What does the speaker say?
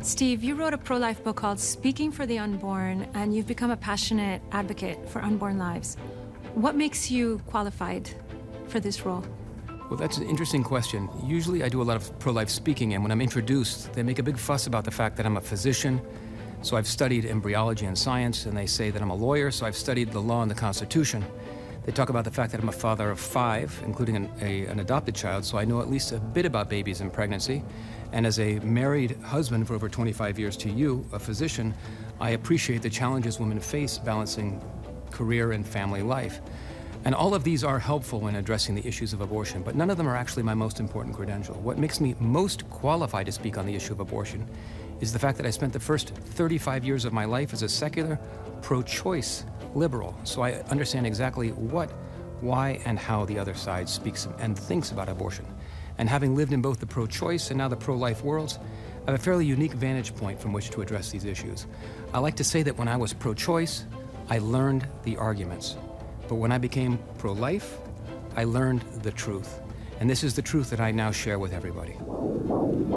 Steve, you wrote a pro-life book called Speaking for the Unborn, and you've become a passionate advocate for unborn lives. What makes you qualified for this role? Well, that's an interesting question. Usually I do a lot of pro-life speaking, and when I'm introduced, they make a big fuss about the fact that I'm a physician. So I've studied embryology and science, and they say that I'm a lawyer, so I've studied the law and the Constitution. They talk about the fact that I'm a father of 5, including an adopted child, so I know at least a bit about babies and pregnancy. And as a married husband for over 25 years to you, a physician, I appreciate the challenges women face balancing career and family life. And all of these are helpful in addressing the issues of abortion, but none of them are actually my most important credential. What makes me most qualified to speak on the issue of abortion is the fact that I spent the first 35 years of my life as a secular, pro-choice liberal. So I understand exactly what, why, and how the other side speaks and thinks about abortion. And having lived in both the pro-choice and now the pro-life worlds, I have a fairly unique vantage point from which to address these issues. I like to say that when I was pro-choice, I learned the arguments. But when I became pro-life, I learned the truth. And this is the truth that I now share with everybody.